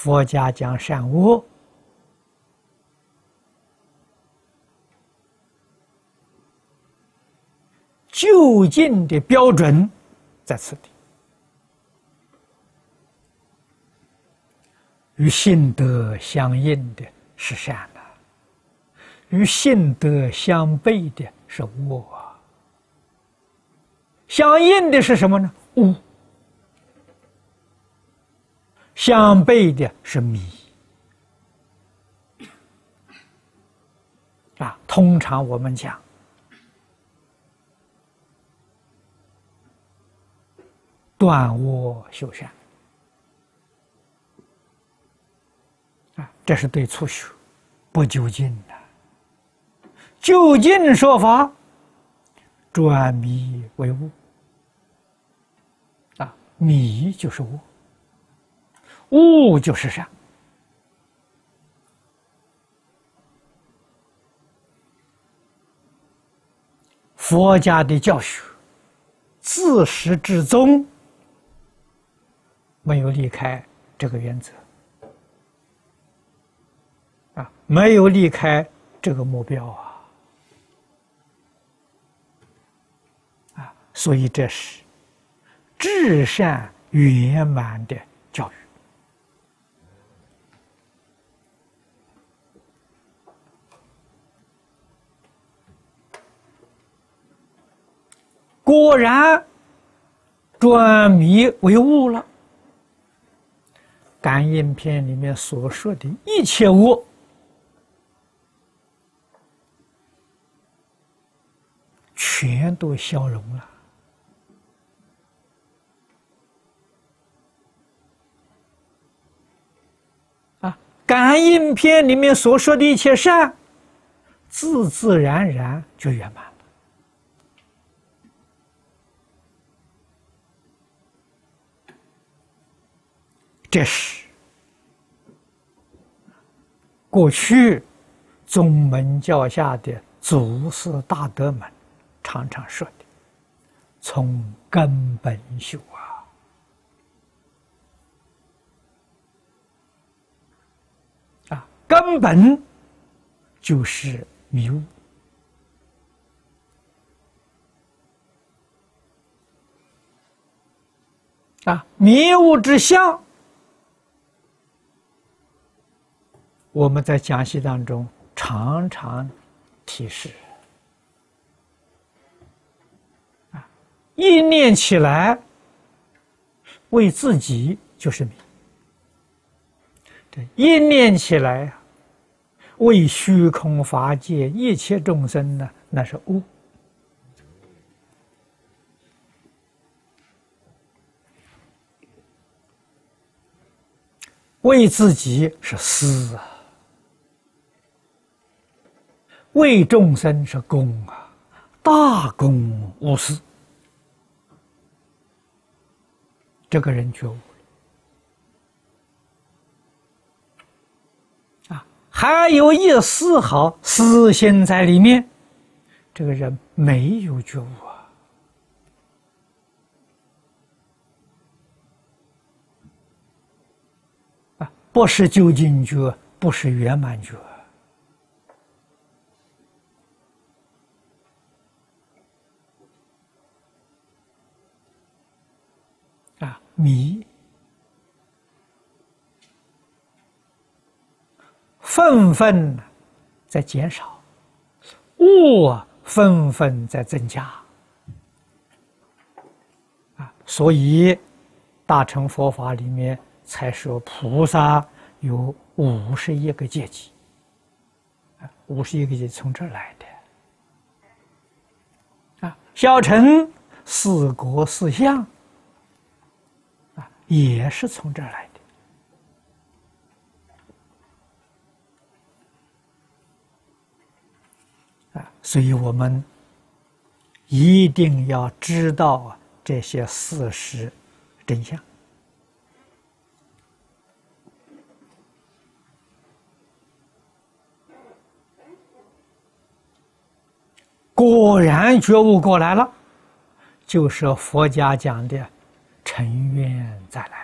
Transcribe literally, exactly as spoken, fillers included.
佛家讲善恶，究竟的标准在此地。与性德相应的是善了，与性德相悖的是恶啊。相应的是什么呢？恶。相悖的是迷啊。通常我们讲断恶修善啊，这是对初学不究竟的。究竟说法，转迷为悟啊，迷就是恶，悟就是善。佛家的教学自始至终没有离开这个原则啊，没有离开这个目标啊啊，所以这是至善圆满的教育。果然转迷为悟了。感应篇里面所说的一切恶，全都消融了啊！感应篇里面所说的一切善，自自然然就圆满了。这是过去宗门教下的祖师大德们常常说的，从根本修啊。啊，根本就是迷悟啊，迷悟之相。我们在讲习当中常常提示啊，一念起来为自己就是迷，这一念起来为虚空法界一切众生呢，那是悟。为自己是私啊，为众生是公啊，大公无私，这个人觉悟了啊，还有一丝毫私心在里面，这个人没有觉悟啊。啊，不是究竟觉，不是圆满觉。啊，迷愤愤在减少，悟愤愤在增加啊，所以大乘佛法里面才说菩萨有五十一个阶级，啊，五十一个阶级从这儿来的啊，小乘四果四相啊，也是从这儿来的。啊，所以我们一定要知道啊这些事实真相。果然觉悟过来了，就是佛家讲的尘缘再来。